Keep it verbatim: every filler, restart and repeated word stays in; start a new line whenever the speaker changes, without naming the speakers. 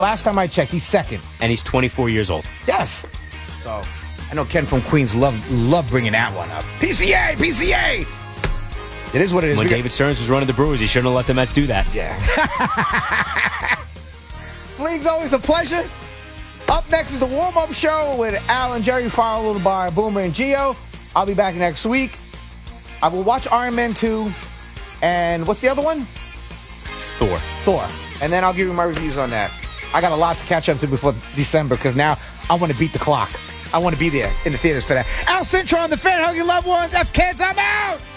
Last time I checked, he's second.
And he's twenty-four years old.
Yes. So I know Ken from Queens love love bringing that one up. P C A, P C A. It is what it is.
When
we
David got- Stearns was running the Brewers, he shouldn't have let the Mets do that.
Yeah. Fleeg's always a pleasure. Up next is the warm-up show with Al and Jerry, followed by Boomer and Gio. I'll be back next week. I will watch Iron Man two. And what's the other one?
Thor.
Thor. And then I'll give you my reviews on that. I got a lot to catch up to before December because now I want to beat the clock. I want to be there in the theaters for that. Al Cintron, the fan, hug your loved ones. F kids, I'm out!